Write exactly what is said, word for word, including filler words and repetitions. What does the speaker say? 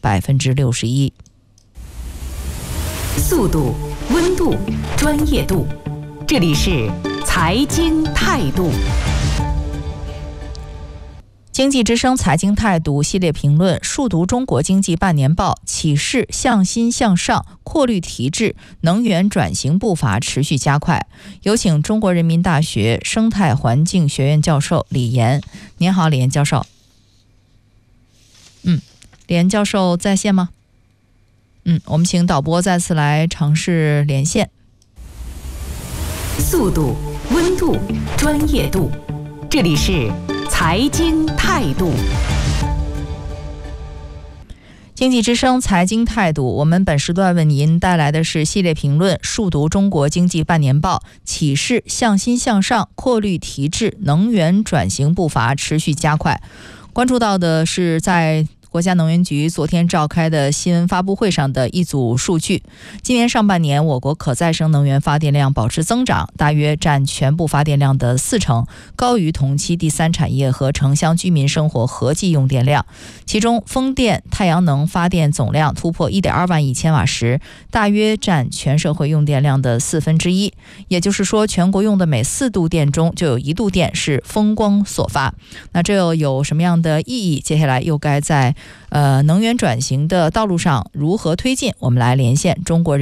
百分之六十一。 速度、温度、专业度，这里是财经态度。 经济之声财经态度系列评论，述读中国经济半年报，启示向心向上，扩虑提质，能源转型步伐持续加快。有请中国人民大学生态环境学院教授李岩。您好，李岩教授。嗯，李岩教授在线吗？嗯，我们请导播再次来尝试连线。 速度、温度、专业度，这里是财经态度。 经济之声财经态度，我们本时段为您带来的是系列评论，述读中国经济半年报，启示向心向上，扩虑提质，能源转型步伐持续加快。关注到的是在国家能源局昨天召开的新闻发布会上的一组数据。今年上半年，我国可再生能源发电量保持增长，大约占全部发电量的四成，高于同期第三产业和城乡居民生活合计用电量。其中，风电、太阳能发电总量突破 一点二万亿千瓦时，大约占全社会用电量的四分之一。也就是说，全国用的每四度电中就有一度电是风光所发。那这又有什么样的意义？接下来又该在呃，能源转型的道路上如何推进？我们来连线中国人